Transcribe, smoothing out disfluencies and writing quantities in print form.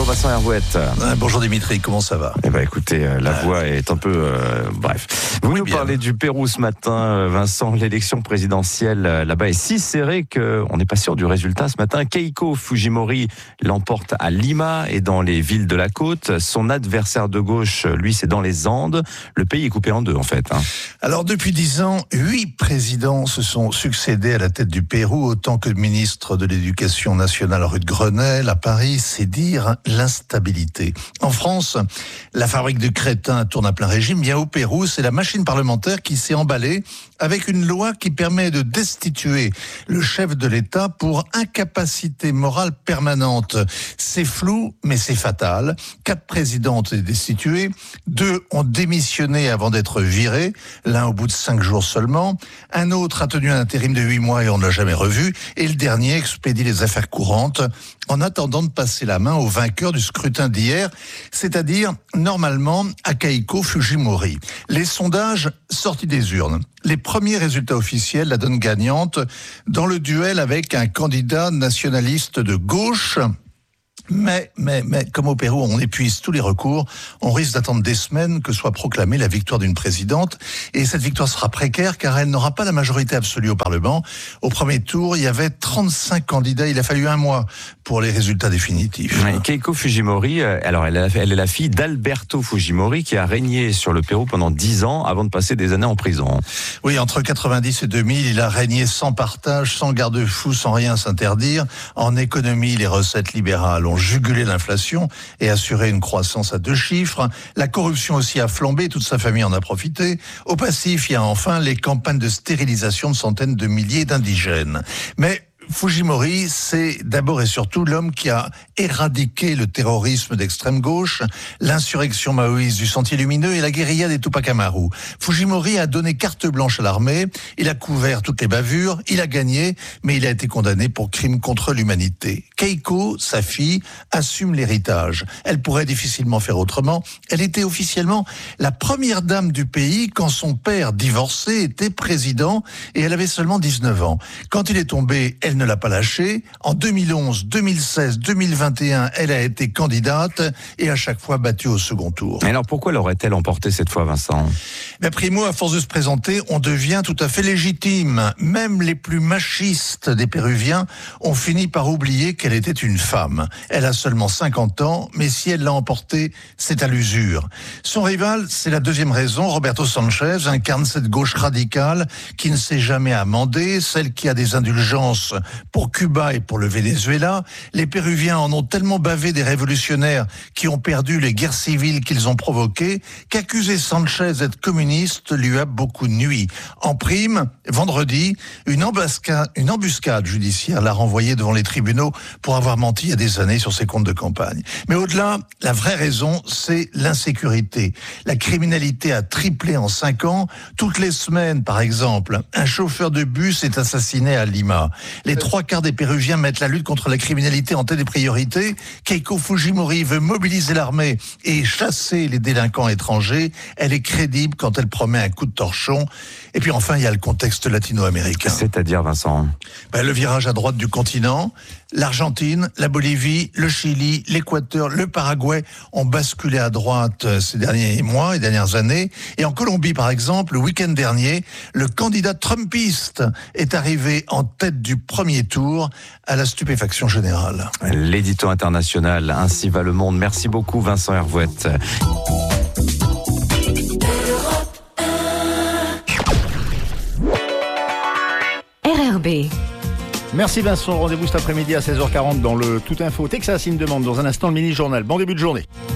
Vincent Hervouette. Bonjour Dimitri, comment ça va ? Eh ben écoutez, la voix est un peu... bref. Vous nous parlez du Pérou ce matin, Vincent. L'élection présidentielle là-bas est si serrée qu'on n'est pas sûr du résultat ce matin. Keiko Fujimori l'emporte à Lima et dans les villes de la côte. Son adversaire de gauche, lui, c'est dans les Andes. Le pays est coupé en deux, en fait. Alors, depuis 10 ans, 8 présidents se sont succédés à la tête du Pérou, autant que le ministre de l'Éducation nationale rue de Grenelle à Paris, c'est dire l'instabilité. En France, la fabrique du crétin tourne à plein régime. Bien au Pérou, c'est la machine parlementaire qui s'est emballée avec une loi qui permet de destituer le chef de l'État pour incapacité morale permanente. C'est flou, mais c'est fatal. 4 présidents ont été destitués, 2 ont démissionné avant d'être virés, l'un au bout de 5 jours seulement, un autre a tenu un intérim de 8 mois et on ne l'a jamais revu, et le dernier expédie les affaires courantes en attendant de passer la main au vainqueur du scrutin d'hier, c'est-à-dire, normalement, à Keiko Fujimori. Les sondages sortis des urnes. Les premiers résultats officiels la donnent gagnante dans le duel avec un candidat nationaliste de gauche. Mais, comme au Pérou, on épuise tous les recours, on risque d'attendre des semaines que soit proclamée la victoire d'une présidente. Et cette victoire sera précaire car elle n'aura pas la majorité absolue au Parlement. Au premier tour, il y avait 35 candidats. Il a fallu 1 mois pour les résultats définitifs. Ouais, Keiko Fujimori, alors elle est la fille d'Alberto Fujimori qui a régné sur le Pérou pendant 10 ans avant de passer des années en prison. Oui, entre 90 et 2000, il a régné sans partage, sans garde-fou, sans rien s'interdire. En économie, les recettes libérales ont jugulé l'inflation et assuré une croissance à 2 chiffres. La corruption aussi a flambé, toute sa famille en a profité. Au passif, il y a enfin les campagnes de stérilisation de centaines de milliers d'indigènes. Mais Fujimori, c'est d'abord et surtout l'homme qui a éradiqué le terrorisme d'extrême gauche, l'insurrection maoïste du Sentier Lumineux et la guérilla des Tupac Amaru. Fujimori a donné carte blanche à l'armée, il a couvert toutes les bavures, il a gagné, mais il a été condamné pour crime contre l'humanité. Keiko, sa fille, assume l'héritage. Elle pourrait difficilement faire autrement. Elle était officiellement la première dame du pays quand son père, divorcé, était président et elle avait seulement 19 ans. Quand il est tombé, elle ne l'a pas lâché. En 2011, 2016, 2021, elle a été candidate et à chaque fois battue au second tour. Mais alors pourquoi l'aurait-elle emporté cette fois, Vincent ? Primo, à force de se présenter, on devient tout à fait légitime. Même les plus machistes des Péruviens ont fini par oublier qu'elle était une femme. Elle a seulement 50 ans, mais si elle l'a emporté, c'est à l'usure. Son rival, c'est la deuxième raison. Roberto Sanchez incarne cette gauche radicale qui ne s'est jamais amendée, celle qui a des indulgences pour Cuba et pour le Venezuela. Les Péruviens en ont tellement bavé des révolutionnaires qui ont perdu les guerres civiles qu'ils ont provoquées qu'accuser Sanchez d'être communiste lui a beaucoup nui. En prime, vendredi, une embuscade judiciaire l'a renvoyé devant les tribunaux pour avoir menti il y a des années sur ses comptes de campagne. Mais au-delà, la vraie raison, c'est l'insécurité. La criminalité a triplé en 5 ans. Toutes les semaines, par exemple, un chauffeur de bus est assassiné à Lima. Les 3/4 des Péruviens mettent la lutte contre la criminalité en tête des priorités. Keiko Fujimori veut mobiliser l'armée et chasser les délinquants étrangers. Elle est crédible quand elle promet un coup de torchon. Et puis enfin, il y a le contexte latino-américain. C'est-à-dire, Vincent ? Le virage à droite du continent, l'Argentine, la Bolivie, le Chili, l'Équateur, le Paraguay ont basculé à droite ces derniers mois et dernières années. Et en Colombie, par exemple, le week-end dernier, le candidat trumpiste est arrivé en tête du premier tour à la stupéfaction générale. L'édito international, ainsi va le monde. Merci beaucoup, Vincent Hervouette. RRB. Merci Vincent, rendez-vous cet après-midi à 16h40 dans le Tout Info. Texas, il me demande dans un instant le mini-journal. Bon début de journée.